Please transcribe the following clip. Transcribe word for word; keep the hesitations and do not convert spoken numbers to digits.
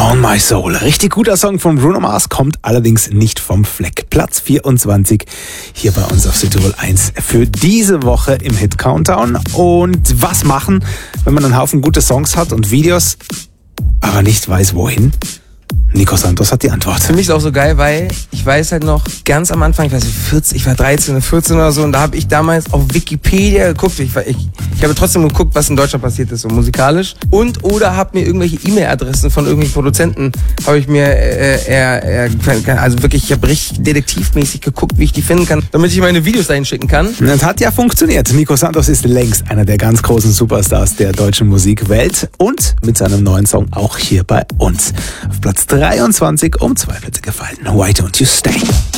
On My Soul. Richtig guter Song von Bruno Mars, kommt allerdings nicht vom Fleck. Platz vierundzwanzig hier bei uns auf Südtirol eins für diese Woche im Hit Countdown. Und was machen, wenn man einen Haufen gute Songs hat und Videos, aber nicht weiß wohin? Nico Santos hat die Antwort. Für mich ist auch so geil, weil ich weiß halt noch ganz am Anfang, ich weiß nicht, vierzehn, ich war dreizehn, vierzehn oder so, und da habe ich damals auf Wikipedia geguckt. Ich, war, ich, ich habe trotzdem geguckt, was in Deutschland passiert ist, so musikalisch. Und oder habe mir irgendwelche E-Mail-Adressen von irgendwelchen Produzenten, habe ich mir äh, äh, äh, also wirklich, ich habe richtig detektivmäßig geguckt, wie ich die finden kann, damit ich meine Videos dahin schicken kann. Und das hat ja funktioniert. Nico Santos ist längst einer der ganz großen Superstars der deutschen Musikwelt und mit seinem neuen Song auch hier bei uns. Auf Platz dreiundzwanzig um zwei Plätze gefallen. Why Don't You Stay?